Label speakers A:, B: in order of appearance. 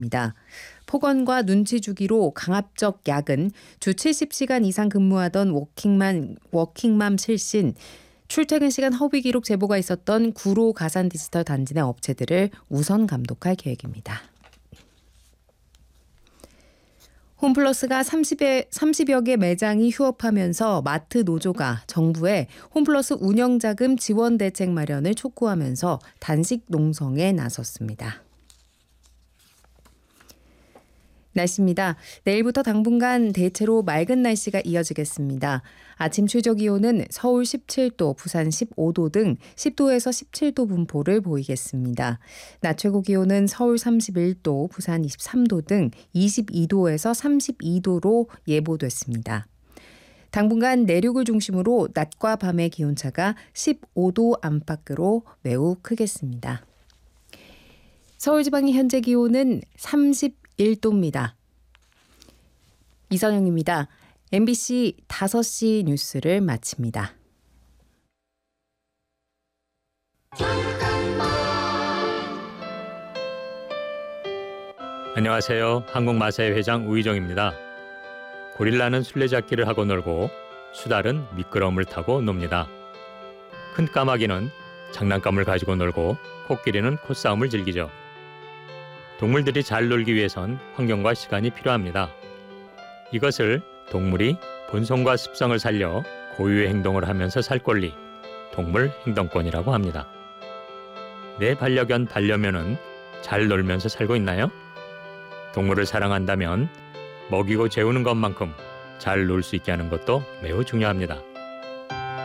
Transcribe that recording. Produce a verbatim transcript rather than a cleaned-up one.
A: 입니다. 폭언과 눈치 주기로 강압적 야근, 주 칠십 시간 이상 근무하던 워킹맘, 워킹맘 실신, 출퇴근 시간 허위 기록 제보가 있었던 구로 가산 디지털 단지 내 업체들을 우선 감독할 계획입니다. 홈플러스가 삼십여, 삼십여 개 매장이 휴업하면서 마트 노조가 정부에 홈플러스 운영자금 지원 대책 마련을 촉구하면서 단식 농성에 나섰습니다. 날씨입니다. 내일부터 당분간 대체로 맑은 날씨가 이어지겠습니다. 아침 최저 기온은 서울 십칠 도, 부산 십오 도 등 십 도에서 십칠 도 분포를 보이겠습니다. 낮 최고 기온은 서울 삼십일 도, 부산 이십삼 도 등 이십이 도에서 삼십이 도로 예보됐습니다. 당분간 내륙을 중심으로 낮과 밤의 기온차가 십오 도 안팎으로 매우 크겠습니다. 서울 지방의 현재 기온은 삼십일 도입니다. 이선영입니다. 엠비씨 다섯 시 뉴스를 마칩니다.
B: 안녕하세요. 한국마사회 회장 우희정입니다. 고릴라는 술래잡기를 하고 놀고 수달은 미끄러움을 타고 놉니다. 큰 까마귀는 장난감을 가지고 놀고 코끼리는 코싸움을 즐기죠. 동물들이 잘 놀기 위해선 환경과 시간이 필요합니다. 이것을 동물이 본성과 습성을 살려 고유의 행동을 하면서 살 권리, 동물 행동권이라고 합니다. 내 반려견 반려묘는 잘 놀면서 살고 있나요? 동물을 사랑한다면 먹이고 재우는 것만큼 잘 놀 수 있게 하는 것도 매우 중요합니다.